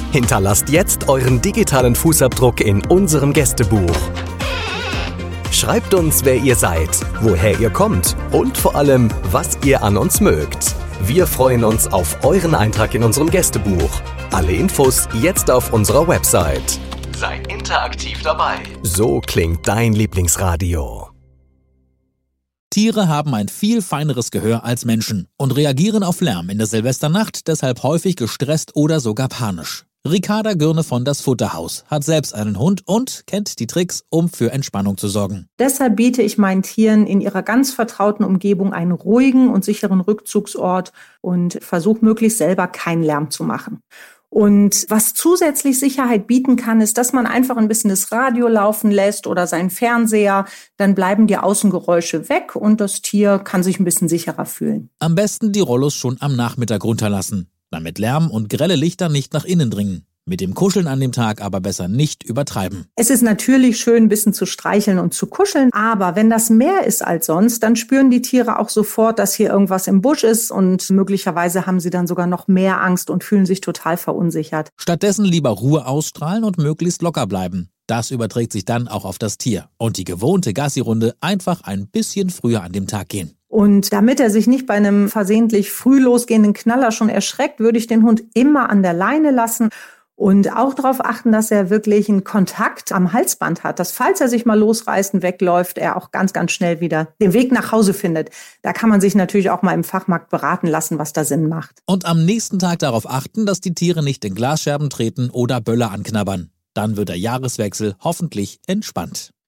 Hinterlasst jetzt euren digitalen Fußabdruck in unserem Gästebuch. Schreibt uns, wer ihr seid, woher ihr kommt und vor allem, was ihr an uns mögt. Wir freuen uns auf euren Eintrag in unserem Gästebuch. Alle Infos jetzt auf unserer Website. Seid interaktiv dabei. So klingt dein Lieblingsradio. Tiere haben ein viel feineres Gehör als Menschen und reagieren auf Lärm in der Silvesternacht deshalb häufig gestresst oder sogar panisch. Ricarda Gürne von Das Futterhaus hat selbst einen Hund und kennt die Tricks, um für Entspannung zu sorgen. Deshalb biete ich meinen Tieren in ihrer ganz vertrauten Umgebung einen ruhigen und sicheren Rückzugsort und versuche möglichst selber keinen Lärm zu machen. Und was zusätzlich Sicherheit bieten kann, ist, dass man einfach ein bisschen das Radio laufen lässt oder seinen Fernseher. Dann bleiben die Außengeräusche weg und das Tier kann sich ein bisschen sicherer fühlen. Am besten die Rollos schon am Nachmittag runterlassen, damit Lärm und grelle Lichter nicht nach innen dringen. Mit dem Kuscheln an dem Tag aber besser nicht übertreiben. Es ist natürlich schön, ein bisschen zu streicheln und zu kuscheln, aber wenn das mehr ist als sonst, dann spüren die Tiere auch sofort, dass hier irgendwas im Busch ist und möglicherweise haben sie dann sogar noch mehr Angst und fühlen sich total verunsichert. Stattdessen lieber Ruhe ausstrahlen und möglichst locker bleiben. Das überträgt sich dann auch auf das Tier. Und die gewohnte Gassi-Runde einfach ein bisschen früher an dem Tag gehen. Und damit er sich nicht bei einem versehentlich früh losgehenden Knaller schon erschreckt, würde ich den Hund immer an der Leine lassen. Und auch darauf achten, dass er wirklich einen Kontakt am Halsband hat, dass falls er sich mal losreißt und wegläuft, er auch ganz, ganz schnell wieder den Weg nach Hause findet. Da kann man sich natürlich auch mal im Fachmarkt beraten lassen, was da Sinn macht. Und am nächsten Tag darauf achten, dass die Tiere nicht in Glasscherben treten oder Böller anknabbern. Dann wird der Jahreswechsel hoffentlich entspannt.